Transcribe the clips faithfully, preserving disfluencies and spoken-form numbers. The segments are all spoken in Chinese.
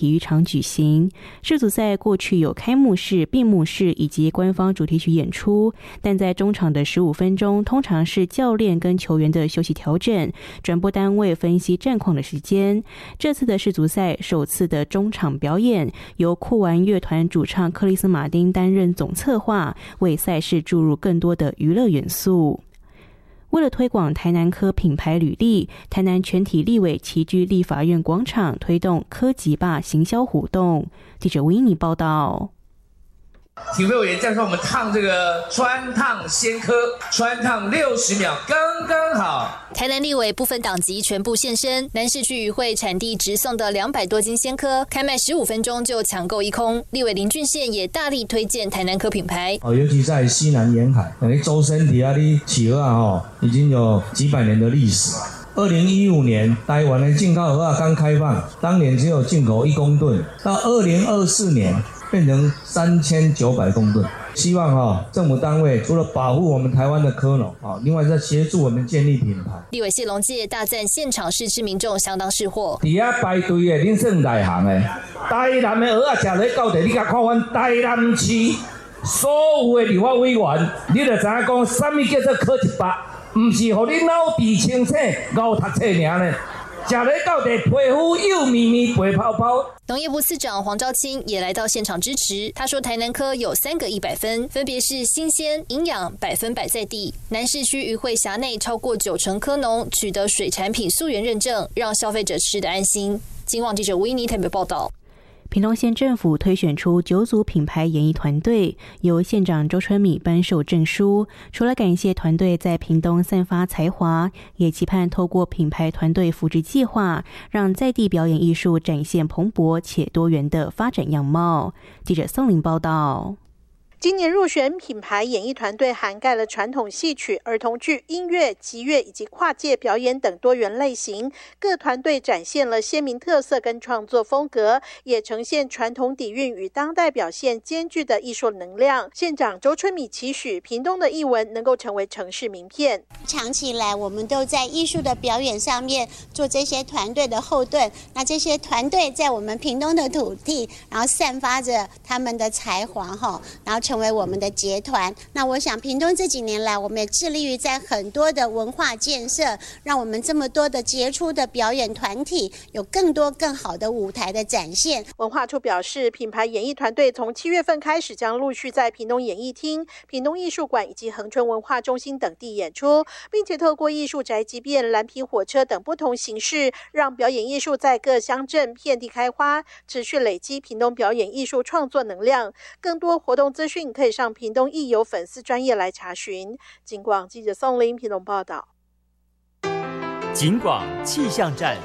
体育场举行。世足赛过去有开幕式、闭幕式以及官方主题曲演出，但在中场的十五分钟通常是教练跟球员的休息调整，转播单位分析战况的时间。这次的世足赛首次的中场表演由酷玩乐团主唱克里斯马丁担任总策划，为赛事注入更多的娱乐元素。为了推广台南科品牌履历，台南全体立委齐聚立法院广场，推动科技霸行销活动。记者维尼报道。 体育委员站上我们烫这个川烫鲜科，川烫六十秒刚刚好。 台南立委不分党籍全部现身，南市区渔会产地直送的两百多斤鲜科，开卖十五分钟就抢购一空。立委林俊宪也大力推荐台南科品牌， 哦，尤其在西南沿海，等于周身体啊的企鹅啊，哦，已经有几百年的历史。二零一五年，台湾的进口鹅啊刚开放，当年只有进口一公吨，到二零二四年变成三千九百公吨。希望哦，政府单位除了保护我们台湾的科农啊，另外在协助我们建立品牌。 立委谢龙介大赞现场试吃民众相当识货。 底下排队的，恁算内行的。台南的鹅啊，吃咧到地，你甲看阮台南市所有的立法委员，你就知影讲，什么叫做科一百？唔是互你脑皮清醒、熬读册尔呢。吃咧到地，皮肤幼咪咪、白泡泡。 农业部次长黄昭清也来到现场支持。他说，台南科有三个一百分，分别是新鲜、营养、百分百在地。南市区渔会辖内超过九成科农取得水产品溯源认证，让消费者吃得安心。今网记者维尼台北报道。 屏东县政府推选出九组品牌演艺团队，由县长周春米颁授证书。除了感谢团队在屏东散发才华，也期盼透过品牌团队扶植计划，让在地表演艺术展现蓬勃且多元的发展样貌。记者宋玲报道。 今年入选品牌演艺团队涵盖了传统戏曲、儿童剧、音乐、集乐以及跨界表演等多元类型。各团队展现了鲜明特色跟创作风格，也呈现传统底蕴与当代表现兼具的艺术能量。县长周春米期许屏东的艺文能够成为城市名片。 长期以来，我们都在艺术的表演上面做这些团队的后盾。那这些团队在我们屏东的土地，然后散发着他们的才华哈，然后成为我们的结团。那我想屏东这几年来，我们也致力于在很多的文化建设，让我们这么多的杰出的表演团体有更多更好的舞台的展现。 文化处表示，品牌演艺团队从七月份开始将陆续在屏东演艺厅、屏东艺术馆以及恒春文化中心等地演出，并且透过艺术宅急便、蓝皮火车等不同形式，让表演艺术在各乡镇遍地开花，持续累积屏东表演艺术创作能量。更多活动资讯可以上屏东艺友粉丝专页来查询。警广记者宋林屏东报道。 警广气象站。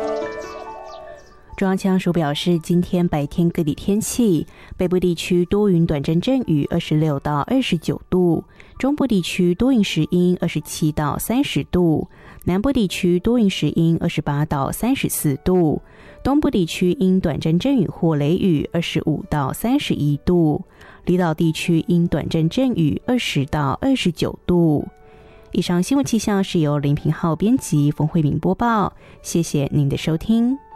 中央气象署表示，今天白天各地天气：北部地区多云短暂阵雨，二十六到二十九度；中部地区多云时阴，二十七到三十度；南部地区多云时阴，二十八到三十四度；东部地区因短暂阵雨或雷雨，二十五到三十一度；离岛地区因短暂阵雨，二十到二十九度。以上新闻气象是由林平浩编辑，冯慧敏播报。谢谢您的收听。